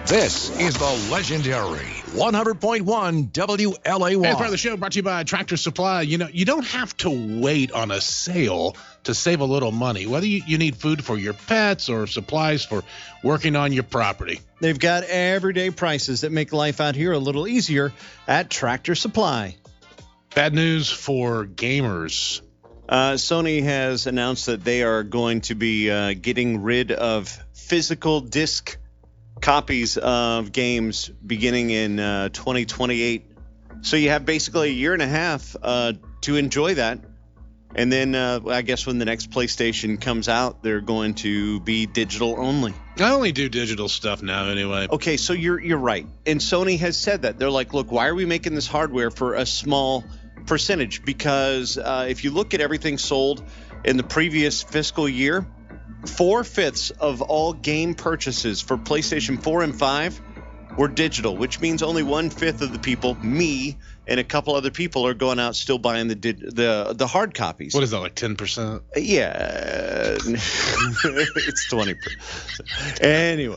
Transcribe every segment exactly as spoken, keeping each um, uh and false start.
This is the legendary one hundred point one W L A Y. As part of the show, brought to you by Tractor Supply. You know, you don't have to wait on a sale to save a little money, whether you, you need food for your pets or supplies for working on your property. They've got everyday prices that make life out here a little easier at Tractor Supply. Bad news for gamers. Uh, Sony has announced that they are going to be uh, getting rid of physical disc copies of games beginning in uh, twenty twenty-eight. So you have basically a year and a half uh, to enjoy that. And then uh, I guess when the next PlayStation comes out, they're going to be digital only. I only do digital stuff now anyway. Okay, so you're you're right. And Sony has said that. They're like, look, why are we making this hardware for a small percentage? Because uh, if you look at everything sold in the previous fiscal year, four-fifths of all game purchases for PlayStation four and five were digital, which means only one-fifth of the people, me and a couple other people, are going out still buying the the the hard copies. What is that, like ten percent? Yeah. It's twenty percent. Anyway.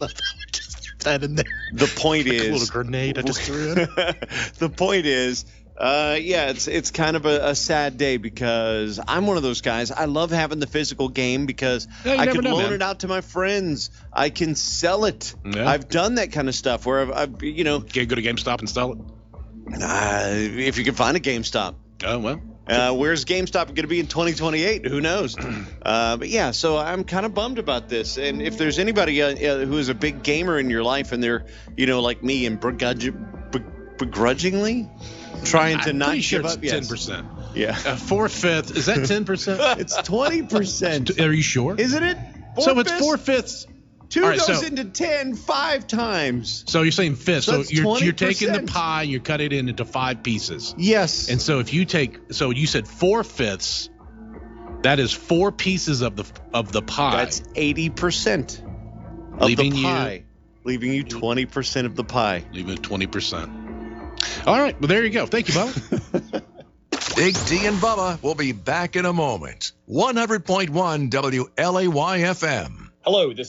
That in there. The point like is... a little grenade I just threw in. The point is... Uh, yeah, it's it's kind of a, a sad day because I'm one of those guys. I love having the physical game because Yeah, you I never can know, loan man. it out to my friends. I can sell it. Yeah. I've done that kind of stuff where I've, I've you know, Can't go to GameStop and sell it? uh, if you can find a GameStop. Oh, well. Uh, where's GameStop going to be in twenty twenty-eight? Who knows? uh, but yeah, so I'm kind of bummed about this. And if there's anybody uh, uh, who is a big gamer in your life and they're, you know, like me and begrudg- be- begrudgingly trying to I'm not pretty sure give it's up, ten yes. percent. Yeah. Uh, four-fifths. Is that ten percent? It's twenty percent. Are you sure? Isn't it? So it's Four-fifths? four-fifths. Two All right, goes so- into ten five times. So you're saying fifths. So So, that's you're, you're taking the twenty percent. pie and you're cutting it into five pieces. Yes. And so if you take, so you said four-fifths, that is four pieces of the of the pie. That's eighty percent of Leaving the you- pie. Leaving you twenty percent of the pie. Leaving it twenty percent. All right. Well, there you go. Thank you, Bubba. Big D and Bubba will be back in a moment. one hundred point one W L A Y F M. Hello, this